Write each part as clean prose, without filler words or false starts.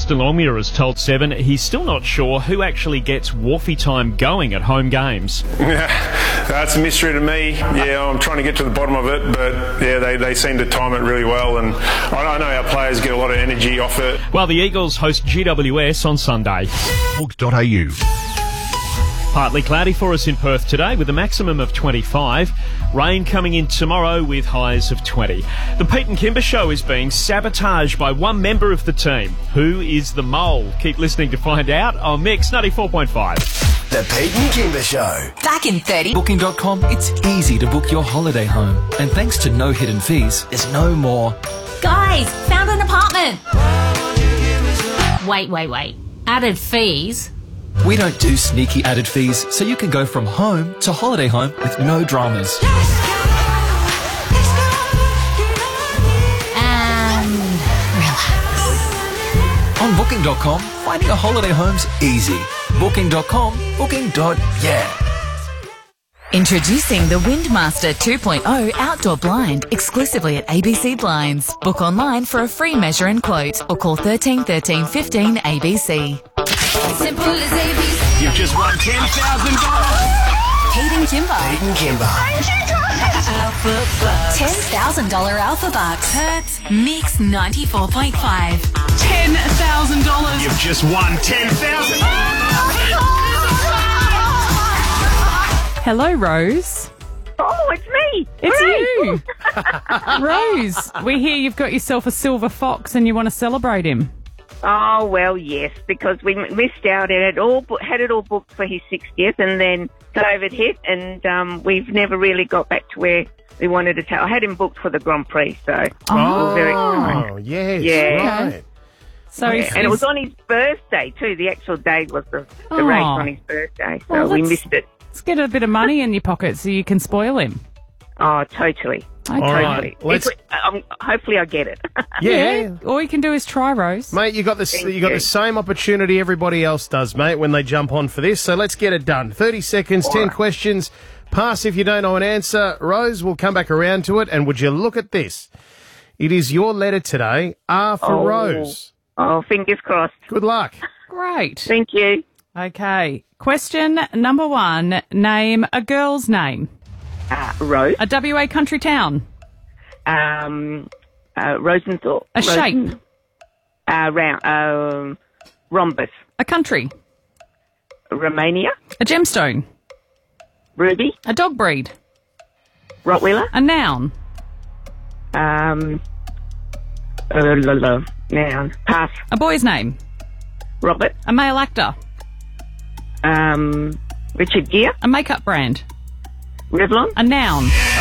Justin Longmuir has told Seven he's still not sure who actually gets Wharfie time going at home games. Yeah, that's a mystery to me. Yeah, I'm trying to get to the bottom of it, but yeah, they seem to time it really well, and I know our players get a lot of energy off it. While the Eagles host GWS on Sunday. Book.au. Partly cloudy for us in Perth today with a maximum of 25. Rain coming in tomorrow with highs of 20. The Pete and Kimber Show is being sabotaged by one member of the team. Who is the mole? Keep listening to find out on Mix 94.5. The Pete and Kimber Show. Back in 30. Booking.com, it's easy to book your holiday home. And thanks to no hidden fees, there's no more. Guys, found an apartment. Wait. Added fees? We don't do sneaky added fees, so you can go from home to holiday home with no dramas. And relax. On Booking.com, finding a holiday home's easy. Booking.com, booking.yeah. Introducing the Windmaster 2.0 Outdoor Blind, exclusively at ABC Blinds. Book online for a free measure and quote, or call 13 13 15 ABC. Simple as ABC. You've just won $10,000. Pete and Kimber. Pete and Kimber. $10,000 Alpha Bucks. Perth's Mix 94.5. $10,000. You've just won $10,000. Hello, Rose. Oh, it's me. It's you. Rose, we hear you've got yourself a silver fox and you want to celebrate him. Oh, well, yes, because we missed out and had it all booked for his 60th, and then COVID hit, and we've never really got back to where we wanted to take. I had him booked for the Grand Prix, so it was very exciting. Oh, yes, Yeah. right. So And it was on his birthday, too. The actual day was the race on his birthday, so Well, we missed it. Let's get a bit of money in your pocket so you can spoil him. Oh, totally. Okay. All right. Totally. Hopefully I get it. Yeah. All you can do is try, Rose. Mate, you got the same opportunity everybody else does, mate, when they jump on for this. So let's get it done. 30 seconds, 10 questions. Pass if you don't know an answer. Rose, we'll come back around to it. And would you look at this? It is your letter today, R for Rose. Oh, fingers crossed. Good luck. Great. Thank you. Okay. Question number 1. Name a girl's name. Rose. A WA country town. Rosenthal. A shape. Round. Rhombus. A country. Romania. A gemstone. Ruby. A dog breed. Rottweiler. A noun. Noun. Pass. A boy's name. Robert. A male actor. Richard Gere. A makeup brand. Revlon. A noun.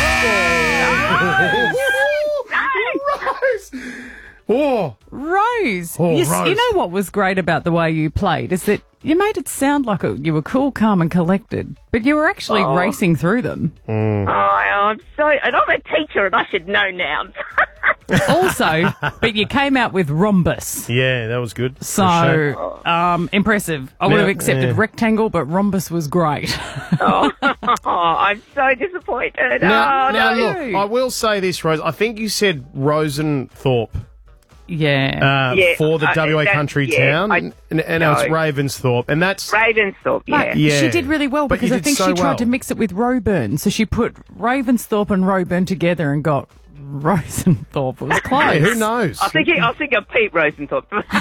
Rose! Oh. Rose. Oh, Yes, Rose. You know what was great about the way you played is that you made it sound like you were cool, calm and collected, but you were actually racing through them. I'm sorry. And I'm a teacher and I should know nouns. Also, but you came out with rhombus. Yeah, that was good. So, impressive. I would have accepted rectangle, but rhombus was great. I'm so disappointed. Now, no. look, I will say this, Rose. I think you said Rosenthorpe Yeah. for the WA country town, and now it's Ravensthorpe, and that's... Ravensthorpe, yeah. Yeah. She did really well But because you I did think so she tried well. to mix it with Roburn. So she put Ravensthorpe and Roburn together and got Rosenthorpe. It was close. Hey, who knows? I think of Pete Rosenthorpe.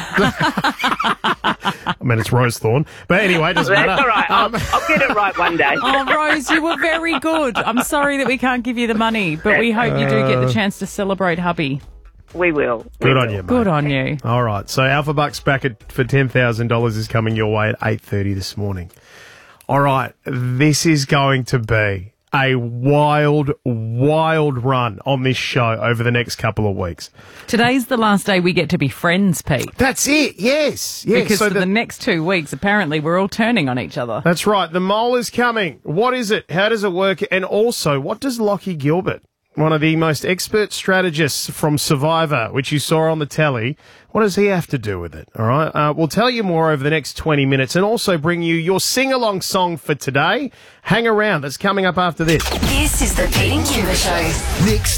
I mean, it's Rosethorn. But anyway, it doesn't That's matter. all right. I'll get it right one day. Oh, Rose, you were very good. I'm sorry that we can't give you the money, but we hope you do get the chance to celebrate hubby. We will. Good on you, mate. Good on you. All right. So Alpha Bucks bracket for $10,000 is coming your way at 8:30 this morning. All right. This is going to be a wild, wild run on this show over the next couple of weeks. Today's the last day we get to be friends, Pete. That's it. Yes. Because So for the next 2 weeks, apparently, we're all turning on each other. That's right. The mole is coming. What is it? How does it work? And also, what does Lockie Gilbert, one of the most expert strategists from Survivor, which you saw on the telly, what does he have to do with it? All right. We'll tell you more over the next 20 minutes and also bring you your sing-along song for today. Hang around. That's coming up after this. This is the Pete and Kimber Show. Mix